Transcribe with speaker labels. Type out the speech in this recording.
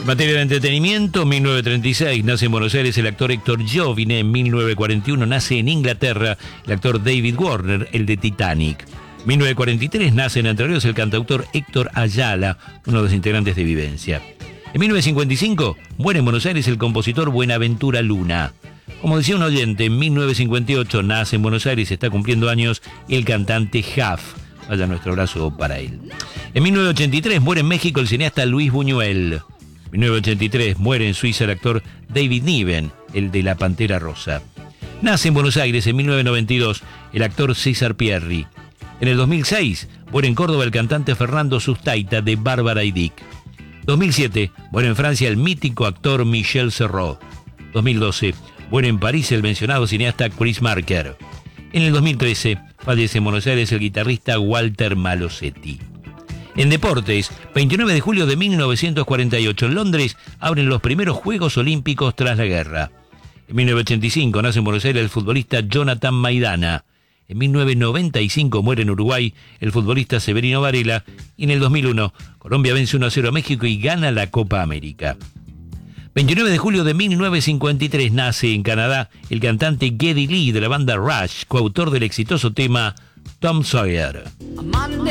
Speaker 1: En materia de entretenimiento, 1936 nace en Buenos Aires el actor Héctor Jovine. En 1941 nace en Inglaterra el actor David Warner, el de Titanic. En 1943 nace en Entre Ríos el cantautor Héctor Ayala, uno de los integrantes de Vivencia. En 1955 muere en Buenos Aires el compositor Buenaventura Luna. Como decía un oyente, en 1958 nace en Buenos Aires y está cumpliendo años el cantante Huff. Vaya nuestro abrazo para él. En 1983 muere en México el cineasta Luis Buñuel. En 1983 muere en Suiza el actor David Niven, el de La Pantera Rosa. Nace en Buenos Aires en 1992 el actor César Pierri. En el 2006 muere en Córdoba el cantante Fernando Sustaita de Bárbara y Dick. 2007 muere en Francia el mítico actor Michel Serrault. 2012 muere en París el mencionado cineasta Chris Marker. En el 2013 fallece en Buenos Aires el guitarrista Walter Malosetti. En deportes, 29 de julio de 1948 en Londres abren los primeros Juegos Olímpicos tras la guerra. En 1985 nace en Buenos Aires el futbolista Jonathan Maidana. En 1995 muere en Uruguay el futbolista Severino Varela. Y en el 2001 Colombia vence 1-0 a México y gana la Copa América. 29 de julio de 1953 nace en Canadá el cantante Geddy Lee de la banda Rush, coautor del exitoso tema Tom Sawyer.